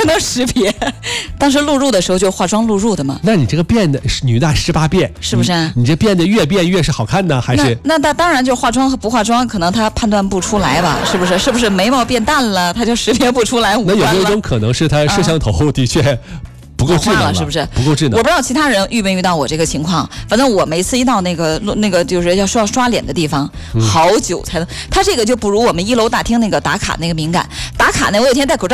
能识别。当时录入的时候就化妆录入的嘛。 那你这个变的是女大18变， 是不是？ 你这变得越变越是好看呢，还是？ 那当然就化妆和不化妆，可能他判断不出来吧？是不是？是不是眉毛变淡了，他就识别不出来五官了？ 那有没有一种可能是他摄像头的确不够智能了， 是不是？ 不够智能。 我不知道其他人遇没遇到我这个情况，反正我每次一到那个就是要需要刷脸的地方，好久才能。他这个就不如我们1楼大厅那个打卡那个敏感。打卡呢，我有一天戴口罩。